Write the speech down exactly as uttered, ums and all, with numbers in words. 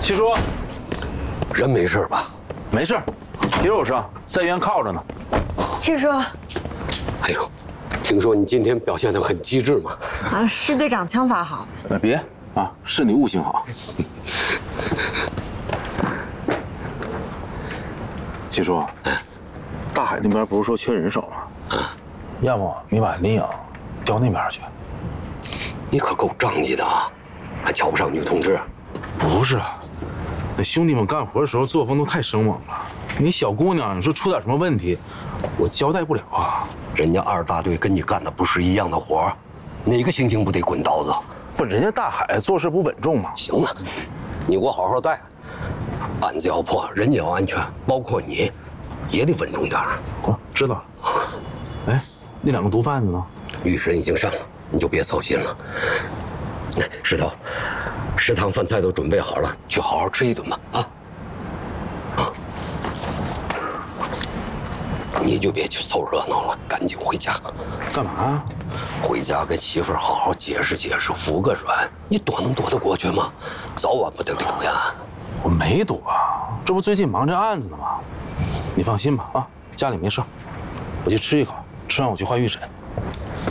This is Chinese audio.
七叔， 人没事吧？ 没事，别有伤，在医院靠着呢。 七叔， 哎呦，听说你今天表现得很机智嘛？ 啊，师队长枪法好。 呃，别啊，是你悟性好。七叔，大海那边不是说缺人手吗？要不你把林颖调那边去？ 你可够仗义的啊，还瞧不上女同志？ 不是，那兄弟们干活的时候作风都太生猛了。你小姑娘，你说出点什么问题，我交代不了啊。 人家二大队跟你干的不是一样的活，哪个刑警不得滚刀子？ 不，人家大海做事不稳重吗？ 行了，你给我好好带，案子要破，人家要安全，包括你，也得稳重点。 哦，知道了。哎，那两个毒贩子呢？ 预审已经上了，你就别操心了。哎，石头，食堂饭菜都准备好了，去好好吃一顿吧。啊，啊，你就别去凑热闹了，赶紧回家。 干嘛？ 回家跟媳妇儿好好解释解释，服个软。你躲能躲得过去吗？早晚不得得归案。 我没躲，这不最近忙这案子呢吗？你放心吧，啊，家里没事。我去吃一口，吃完我去换预审。